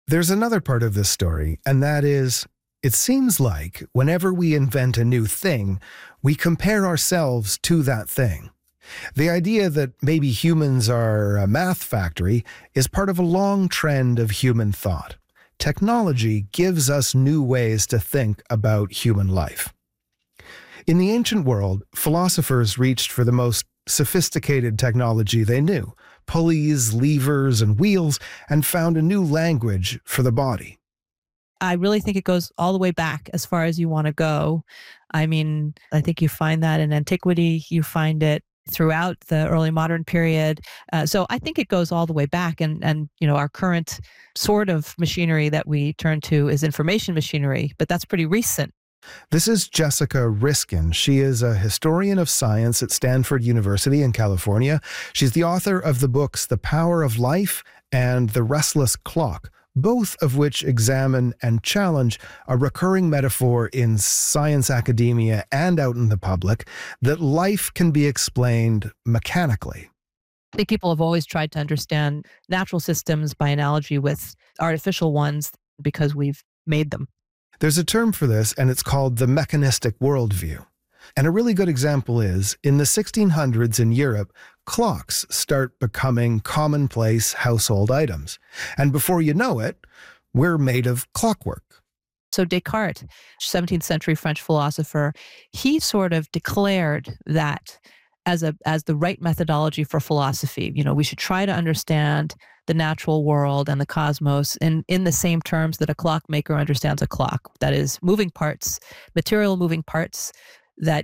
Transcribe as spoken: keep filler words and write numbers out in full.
There's another part of this story, and that is, it seems like whenever we invent a new thing, we compare ourselves to that thing. The idea that maybe humans are a math factory is part of a long trend of human thought. Technology gives us new ways to think about human life. In the ancient world, philosophers reached for the most sophisticated technology they knew, pulleys, levers, and wheels, and found a new language for the body. I really think it goes all the way back as far as you want to go. I mean, I think you find that in antiquity, you find it throughout the early modern period. Uh, so I think it goes all the way back. And, and, you know, our current sort of machinery that we turn to is information machinery, but that's pretty recent. This is Jessica Riskin. She is a historian of science at Stanford University in California. She's the author of the books The Power of Life and The Restless Clock, both of which examine and challenge a recurring metaphor in science academia and out in the public, that life can be explained mechanically. I think people have always tried to understand natural systems by analogy with artificial ones because we've made them. There's a term for this, and it's called the mechanistic worldview. And a really good example is, in the sixteen hundreds in Europe, clocks start becoming commonplace household items. And before you know it, we're made of clockwork. So Descartes, seventeenth century French philosopher, he sort of declared that as a as the right methodology for philosophy. You know, we should try to understand the natural world and the cosmos in, in the same terms that a clockmaker understands a clock. That is, moving parts, material moving parts that